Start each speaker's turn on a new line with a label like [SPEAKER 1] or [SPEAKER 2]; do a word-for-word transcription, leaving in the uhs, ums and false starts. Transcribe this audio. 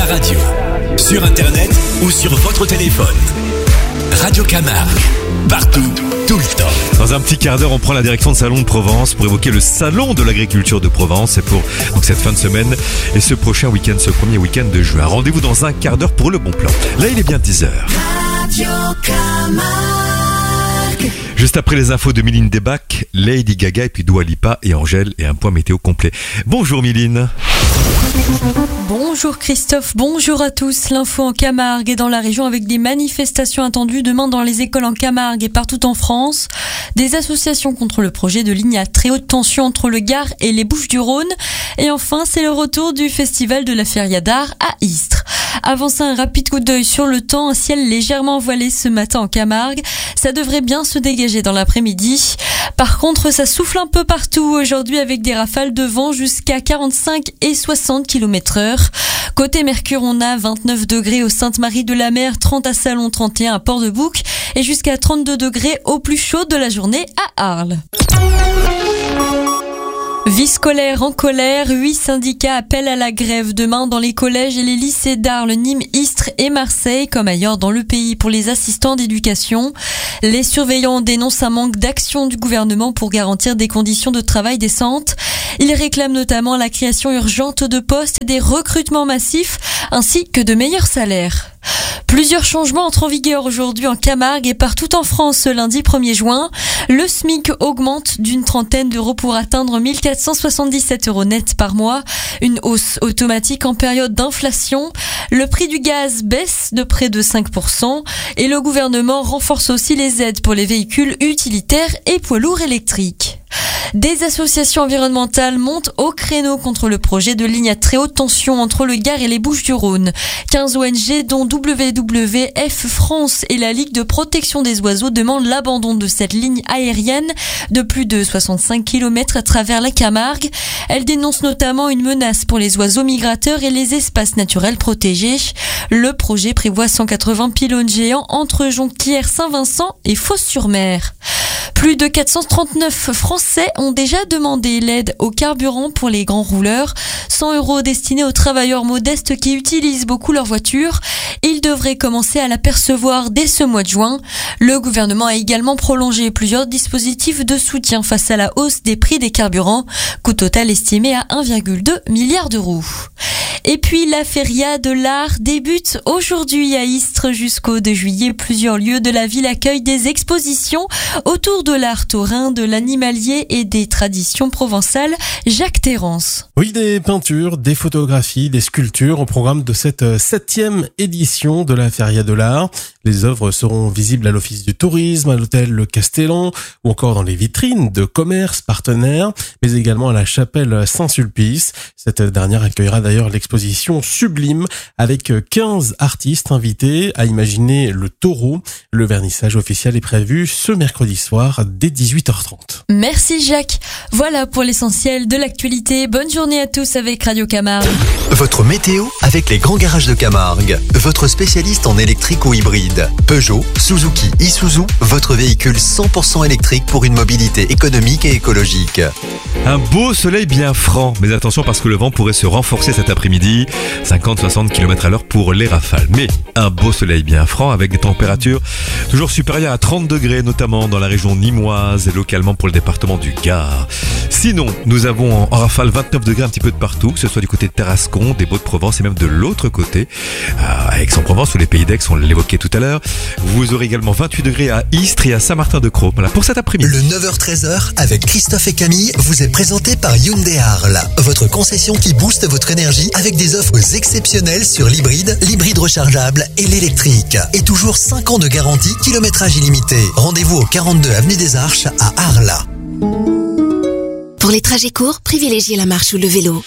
[SPEAKER 1] radio, sur internet ou sur votre téléphone. Radio Camargue, partout, tout le temps.
[SPEAKER 2] Dans un petit quart d'heure, on prend la direction de Salon de Provence pour évoquer le Salon de l'agriculture de Provence. C'est pour donc, cette fin de semaine et ce prochain week-end, ce premier week-end de juin. Rendez-vous dans un quart d'heure pour le bon plan. Là, il est bien dix heures.
[SPEAKER 3] Radio Camargue.
[SPEAKER 2] Juste après les infos de Mylène Debac, Lady Gaga et puis Dua Lipa et Angèle et un point météo complet. Bonjour Mylène.
[SPEAKER 4] Bonjour Christophe, bonjour à tous. L'info en Camargue et dans la région avec des manifestations attendues demain dans les écoles en Camargue et partout en France. Des associations contre le projet de ligne à très haute tension entre le Gard et les Bouches-du-Rhône. Et enfin, c'est le retour du festival de la Feria d'Art à Istres. Avant ça, un rapide coup d'œil sur le temps, un ciel légèrement voilé ce matin en Camargue. Ça devrait bien se dégager dans l'après-midi. Par contre, ça souffle un peu partout aujourd'hui avec des rafales de vent jusqu'à quarante-cinq et soixante kilomètres heure. Côté Mercure, on a vingt-neuf degrés au Sainte-Marie-de-la-Mer, trente à Salon, trente et un à Port-de-Bouc et jusqu'à trente-deux degrés au plus chaud de la journée à Arles. Vie scolaire en colère, huit syndicats appellent à la grève demain dans les collèges et les lycées d'Arles, Nîmes, Istres et Marseille, comme ailleurs dans le pays pour les assistants d'éducation. Les surveillants dénoncent un manque d'action du gouvernement pour garantir des conditions de travail décentes. Ils réclament notamment la création urgente de postes et des recrutements massifs, ainsi que de meilleurs salaires. Plusieurs changements entrent en vigueur aujourd'hui en Camargue et partout en France ce lundi premier juin. Le SMIC augmente d'une trentaine d'euros pour atteindre mille quatre cent soixante-dix-sept euros net par mois. Une hausse automatique en période d'inflation. Le prix du gaz baisse de près de cinq pour cent et le gouvernement renforce aussi les aides pour les véhicules utilitaires et poids lourds électriques. Des associations environnementales montent au créneau contre le projet de ligne à très haute tension entre le Gard et les Bouches-du-Rhône. quinze O N G dont W W F France et la Ligue de protection des oiseaux demandent l'abandon de cette ligne aérienne de plus de soixante-cinq kilomètres à travers la Camargue. Elles dénoncent notamment une menace pour les oiseaux migrateurs et les espaces naturels protégés. Le projet prévoit cent quatre-vingts pylônes géants entre Jonquière, Saint-Vincent et Fos-sur-Mer. Plus de quatre cent trente-neuf Français ont déjà demandé l'aide au carburant pour les grands rouleurs. cent euros destinés aux travailleurs modestes qui utilisent beaucoup leur voiture. Ils devraient commencer à l'apercevoir dès ce mois de juin. Le gouvernement a également prolongé plusieurs dispositifs de soutien face à la hausse des prix des carburants, coût total estimé à un virgule deux milliard d'euros. Et puis la Feria de l'Art débute aujourd'hui à Istres jusqu'au deux juillet. Plusieurs lieux de la ville accueillent des expositions autour de l'art taurin, de l'animalier et des traditions provençales. Jacques Terrance.
[SPEAKER 5] Oui, des peintures, des photographies, des sculptures au programme de cette septième édition de la Feria de l'Art. Les œuvres seront visibles à l'Office du Tourisme, à l'hôtel Le Castellan ou encore dans les vitrines de commerces partenaires, mais également à la chapelle Saint-Sulpice. Cette dernière accueillera d'ailleurs l'exposition Sublime avec quinze artistes invités à imaginer le taureau. Le vernissage officiel est prévu ce mercredi soir dès dix-huit heures trente.
[SPEAKER 4] Merci Jacques. Voilà pour l'essentiel de l'actualité. Bonne journée à tous avec Radio Camargue.
[SPEAKER 1] Votre météo avec les grands garages de Camargue. Votre spécialiste en électrique ou hybride. Peugeot, Suzuki, Isuzu, votre véhicule cent pour cent électrique pour une mobilité économique et écologique.
[SPEAKER 2] Un beau soleil bien franc, mais attention parce que le vent pourrait se renforcer cet après-midi, cinquante à soixante kilomètres à l'heure pour les rafales. Mais un beau soleil bien franc avec des températures toujours supérieures à trente degrés, notamment dans la région nîmoise et localement pour le département du Gard. Sinon, nous avons en rafale vingt-neuf degrés un petit peu de partout, que ce soit du côté de Tarascon, des Baux-de-Provence et même de l'autre côté, à Aix-en-Provence ou les Pays d'Aix, on l'évoquait tout à l'heure. Vous aurez également vingt-huit degrés à Istres et à Saint-Martin-de-Crau. Voilà pour cet après-midi.
[SPEAKER 1] Le neuf heures treize avec Christophe et Camille vous est présenté par Hyundai Arles, votre concession qui booste votre énergie avec des offres exceptionnelles sur l'hybride, l'hybride rechargeable et l'électrique. Et toujours cinq ans de garantie, kilométrage illimité. Rendez-vous au quarante-deux avenue des Arches à Arles.
[SPEAKER 3] Pour les trajets courts, privilégiez la marche ou le vélo.